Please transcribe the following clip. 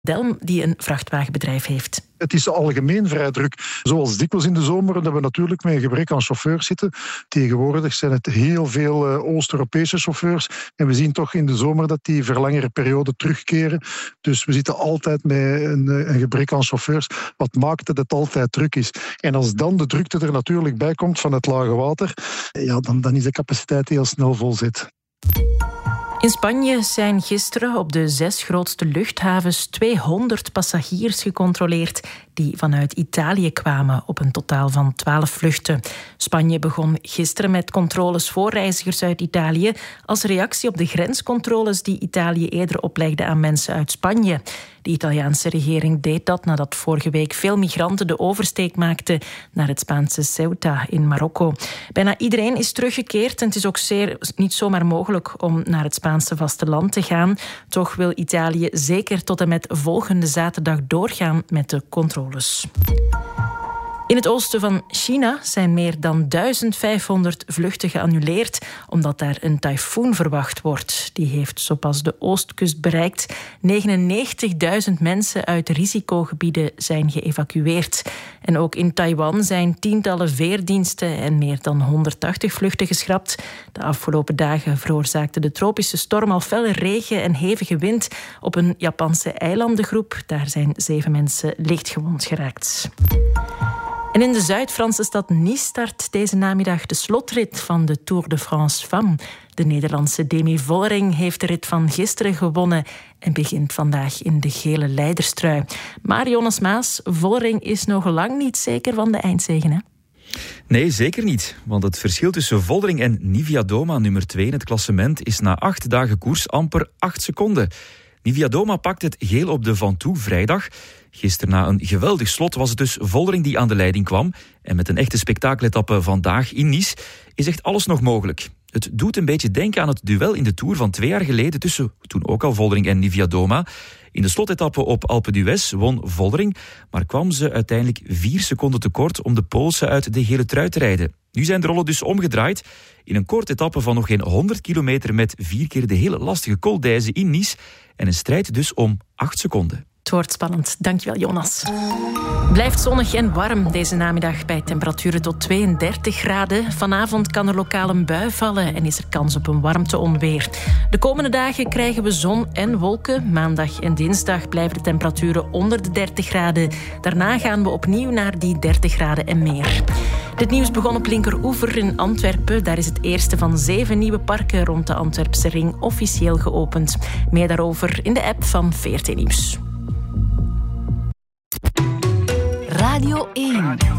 Delm die een vrachtwagenbedrijf heeft. Het is algemeen vrij druk. Zoals dikwijls in de zomer, dat we natuurlijk met een gebrek aan chauffeurs zitten. Tegenwoordig zijn het heel veel Oost-Europese chauffeurs. En we zien toch in de zomer dat die voor langere perioden terugkeren. Dus we zitten altijd met een gebrek aan chauffeurs. Wat maakt dat het altijd druk is. En als dan de drukte er natuurlijk bij komt van het lage water, ja, dan is de capaciteit heel snel vol zit. In Spanje zijn gisteren op de 6 grootste luchthavens 200 passagiers gecontroleerd die vanuit Italië kwamen op een totaal van 12 vluchten. Spanje begon gisteren met controles voor reizigers uit Italië als reactie op de grenscontroles die Italië eerder oplegde aan mensen uit Spanje. De Italiaanse regering deed dat nadat vorige week veel migranten de oversteek maakten naar het Spaanse Ceuta in Marokko. Bijna iedereen is teruggekeerd en het is ook niet zomaar mogelijk om naar het Spaanse vasteland te gaan. Toch wil Italië zeker tot en met volgende zaterdag doorgaan met de controles. In het oosten van China zijn meer dan 1500 vluchten geannuleerd omdat daar een tyfoon verwacht wordt. Die heeft zo pas de oostkust bereikt. 99.000 mensen uit risicogebieden zijn geëvacueerd. En ook in Taiwan zijn tientallen veerdiensten en meer dan 180 vluchten geschrapt. De afgelopen dagen veroorzaakte de tropische storm al felle regen en hevige wind op een Japanse eilandengroep. Daar zijn 7 mensen lichtgewond geraakt. En in de Zuid-Franse stad Nice start deze namiddag de slotrit van de Tour de France Femmes. De Nederlandse Demi Vollering heeft de rit van gisteren gewonnen en begint vandaag in de gele leiderstrui. Maar Jonas Maas, Vollering is nog lang niet zeker van de eindzege, hè? Nee, zeker niet. Want het verschil tussen Vollering en Niewiadoma, nummer 2 in het klassement, is na 8 dagen koers amper 8 seconden. Niewiadoma pakt het geel op de Ventoux vrijdag. Gisteren na een geweldig slot was het dus Vollering die aan de leiding kwam. En met een echte spektakeletappe vandaag in Nice is echt alles nog mogelijk. Het doet een beetje denken aan het duel in de Tour van 2 jaar geleden tussen toen ook al Vollering en Niewiadoma. In de slotetappe op Alpe d'Huez won Vollering, maar kwam ze uiteindelijk 4 seconden tekort om de Poolse uit de gele trui te rijden. Nu zijn de rollen dus omgedraaid. In een korte etappe van nog geen 100 kilometer met 4 keer de hele lastige Col d'Huez in Nice. En een strijd dus om 8 seconden. Het wordt spannend. Dankjewel, Jonas. Blijft zonnig en warm deze namiddag bij temperaturen tot 32 graden. Vanavond kan er lokaal een bui vallen en is er kans op een warmteonweer. De komende dagen krijgen we zon en wolken. Maandag en dinsdag blijven de temperaturen onder de 30 graden. Daarna gaan we opnieuw naar die 30 graden en meer. Dit nieuws begon op Linkeroever in Antwerpen. Daar is het eerste van 7 nieuwe parken rond de Antwerpse ring officieel geopend. Meer daarover in de app van VRT Nieuws. Radio 1.